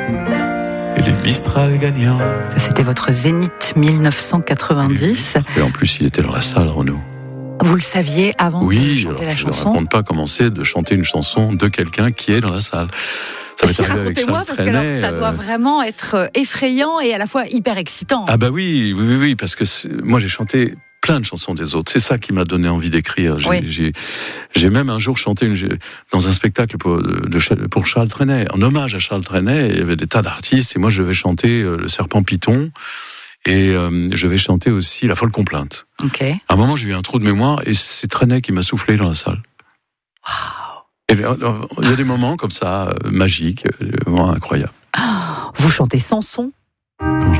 et les Mistral gagnants. Ça, c'était votre Zénith 1990. Et en plus, il était dans la salle, Renaud. Vous le saviez avant de chanter la chanson? Je ne raconte pas comment c'est de chanter une chanson de quelqu'un qui est dans la salle. Ça m'est arrivé avec Racontez-moi, Charles parce que Trenet, ça doit vraiment être effrayant et à la fois hyper excitant. Ah bah oui, parce que moi j'ai chanté plein de chansons des autres. C'est ça qui m'a donné envie d'écrire. J'ai même un jour chanté dans un spectacle pour Charles Trenet, en hommage à Charles Trenet. Il y avait des tas d'artistes et moi je vais chanter Le Serpent Python et je vais chanter aussi La Folle Complainte. Okay. À un moment j'ai eu un trou de mémoire et c'est Trenet qui m'a soufflé dans la salle. Waouh. Et il y a des moments comme ça magiques, vraiment incroyables. Vous chantez Samson.